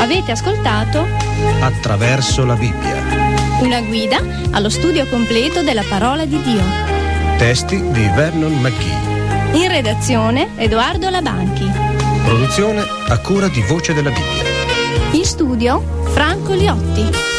Avete ascoltato Attraverso la Bibbia. una guida allo studio completo della parola di Dio. Testi di Vernon McGee. In redazione Edoardo Labanchi. Produzione a cura di Voce della Bibbia. In studio Franco Liotti.